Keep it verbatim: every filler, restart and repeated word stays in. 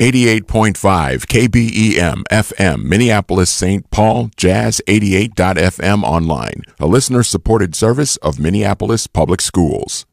eighty-eight point five K B E M F M, Minneapolis, Saint Paul, Jazz eighty-eight dot F M online, a listener-supported service of Minneapolis Public Schools.